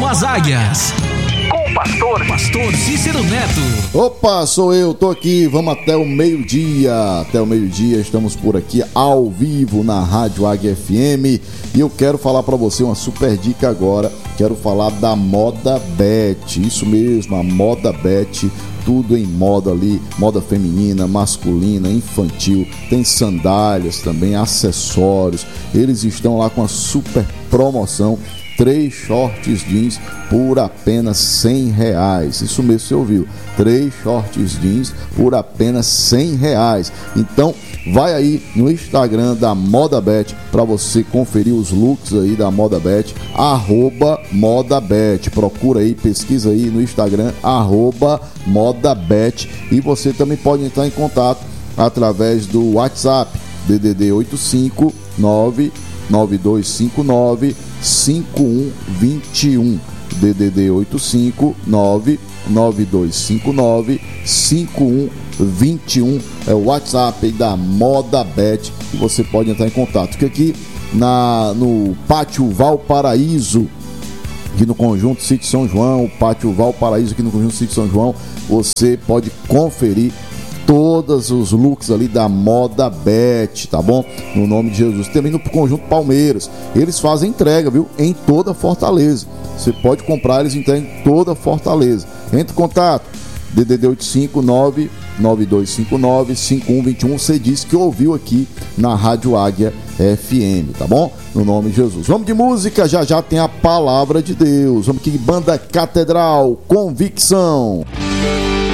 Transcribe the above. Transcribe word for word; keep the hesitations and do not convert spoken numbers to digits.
com as águias. Com o pastor, pastor Cícero Neto. Opa, sou eu, tô aqui, vamos até o meio-dia. Até o meio-dia, estamos por aqui ao vivo na Rádio Águia F M. E eu quero falar pra você uma super dica agora. Quero falar da Moda Bet. Isso mesmo, a Moda Bet. Tudo em moda ali, moda feminina, masculina, infantil, tem sandálias também, acessórios. Eles estão lá com a super promoção, três shorts jeans por apenas cem reais. Isso mesmo, você ouviu, três shorts jeans por apenas cem reais. Então vai aí no Instagram da Moda Bet para você conferir os looks aí da Moda Bet, arroba Moda Bet. Procura aí, pesquisa aí no Instagram, arroba Moda Bet. E você também pode entrar em contato através do WhatsApp, D D D oito cinco nove nove dois cinco nove cinco um dois um, D D D oito cinco nove nove dois cinco nove cinco um dois um, é o WhatsApp da Moda Bet, e você pode entrar em contato. Porque aqui na, no Pátio Valparaíso, aqui no Conjunto Sítio São João, o Pátio Valparaíso aqui no Conjunto Sítio São João, você pode conferir todos os looks ali da Moda Bet, tá bom? No nome de Jesus. Também no Conjunto Palmeiras, eles fazem entrega, viu? Em toda Fortaleza. Você pode comprar, eles entregam em toda Fortaleza. Entre em contato, D D D oito cinco nove nove dois cinco nove cinco um dois um. Você disse que ouviu aqui na Rádio Águia F M, tá bom? No nome de Jesus. Vamos de música, já já tem a palavra de Deus. Vamos aqui, Banda Catedral, Convicção.